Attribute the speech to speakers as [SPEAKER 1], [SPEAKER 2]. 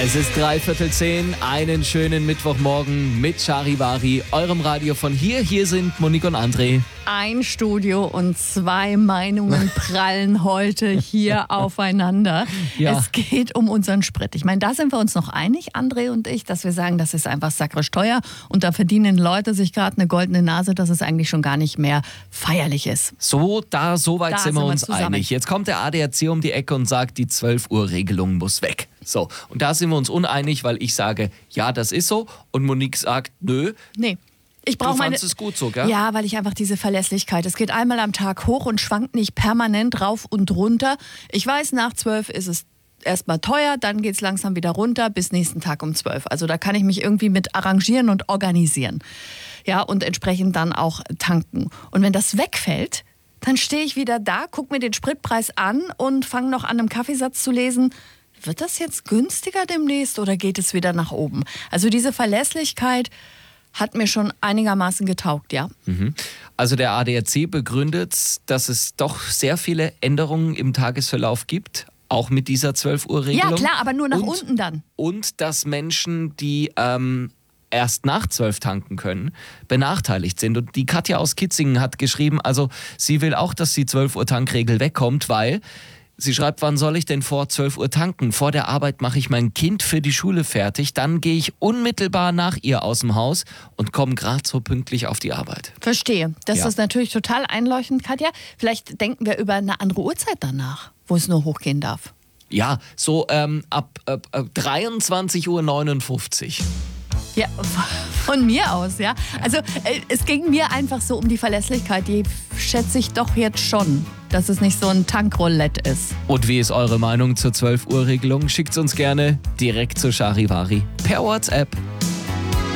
[SPEAKER 1] Es ist 9:45, einen schönen Mittwochmorgen mit Charivari, eurem Radio von hier. Hier sind Monique und André.
[SPEAKER 2] Ein Studio und zwei Meinungen prallen heute hier aufeinander.
[SPEAKER 1] Ja.
[SPEAKER 2] Es geht um unseren Sprit. Ich meine, da sind wir uns noch einig, André und ich, dass wir sagen, das ist einfach sakrisch teuer und da verdienen Leute sich gerade eine goldene Nase, dass es eigentlich schon gar nicht mehr feierlich ist.
[SPEAKER 1] Soweit sind wir uns
[SPEAKER 2] zusammen.
[SPEAKER 1] einig. Jetzt kommt der ADAC um die Ecke und sagt, die 12-Uhr-Regelung muss weg. So, und da sind wir uns uneinig, weil ich sage, ja, das ist so, und Monique sagt, nö.
[SPEAKER 2] Nee. Ich
[SPEAKER 1] Du
[SPEAKER 2] brauche
[SPEAKER 1] fandest es gut so, gell?
[SPEAKER 2] Ja, weil ich einfach diese Verlässlichkeit. Es geht einmal am Tag hoch und schwankt nicht permanent rauf und runter. Ich weiß, nach 12 ist es erstmal teuer, dann geht es langsam wieder runter bis nächsten Tag um 12. Also da kann ich mich irgendwie mit arrangieren und organisieren. Ja, und entsprechend dann auch tanken. Und wenn das wegfällt, dann stehe ich wieder da, gucke mir den Spritpreis an und fange noch an, einem Kaffeesatz zu lesen. Wird das jetzt günstiger demnächst oder geht es wieder nach oben? Also diese Verlässlichkeit hat mir schon einigermaßen getaugt, ja.
[SPEAKER 1] Also der ADAC begründet, dass es doch sehr viele Änderungen im Tagesverlauf gibt, auch mit dieser 12-Uhr-Regelung.
[SPEAKER 2] Ja, klar, aber nur nach unten dann.
[SPEAKER 1] Und dass Menschen, die erst nach 12 tanken können, benachteiligt sind. Und die Katja aus Kitzingen hat geschrieben, also sie will auch, dass die 12-Uhr-Tankregel wegkommt, weil sie schreibt, wann soll ich denn vor 12 Uhr tanken? Vor der Arbeit mache ich mein Kind für die Schule fertig, dann gehe ich unmittelbar nach ihr aus dem Haus und komme gerade so pünktlich auf die Arbeit.
[SPEAKER 2] Verstehe. Das
[SPEAKER 1] Ja.
[SPEAKER 2] ist natürlich total einleuchtend, Katja. Vielleicht denken wir über eine andere Uhrzeit danach, wo es nur hochgehen darf.
[SPEAKER 1] Ja, so ab 23:59 Uhr.
[SPEAKER 2] Ja, von mir aus, ja. Also es ging mir einfach so um die Verlässlichkeit. Die schätze ich doch jetzt schon, dass es nicht so ein Tankroulette ist.
[SPEAKER 1] Und wie ist eure Meinung zur 12-Uhr-Regelung? Schickt's uns gerne direkt zu Charivari per WhatsApp.